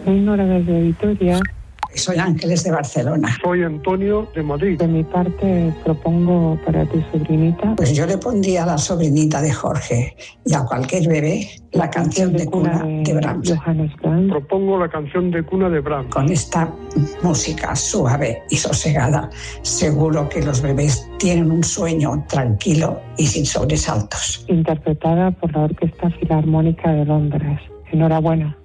Soy Nora desde Vitoria. Soy Ángeles de Barcelona. Soy Antonio de Madrid. De mi parte propongo para tu sobrinita. Pues yo le pondría a la sobrinita de Jorge y a cualquier bebé la canción de cuna de Brahms. Johannes Brahms. Propongo la canción de cuna de Brahms. Con esta música suave y sosegada, seguro que los bebés tienen un sueño tranquilo y sin sobresaltos. Interpretada por la Orquesta Filarmónica de Londres. Enhorabuena.